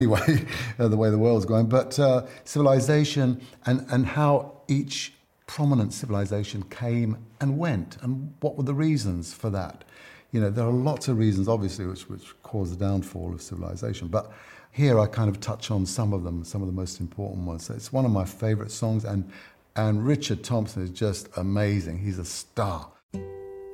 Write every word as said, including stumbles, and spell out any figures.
anyway, uh, the way the world's going, but uh, civilization and, and how each prominent civilization came and went, and what were the reasons for that. You know, there are lots of reasons, obviously, which, which caused the downfall of civilization, but here I kind of touch on some of them, some of the most important ones. So it's one of my favourite songs, and, and Richard Thompson is just amazing. He's a star.